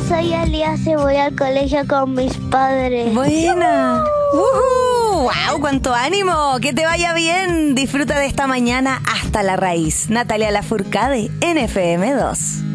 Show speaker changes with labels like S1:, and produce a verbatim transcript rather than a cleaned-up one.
S1: soy Elías y voy al colegio con mis padres.
S2: Buena. ¡Woohoo! ¡Wow! ¡Cuánto ánimo! ¡Que te vaya bien! Disfruta de esta mañana hasta la raíz. Natalia Lafourcade en F M dos.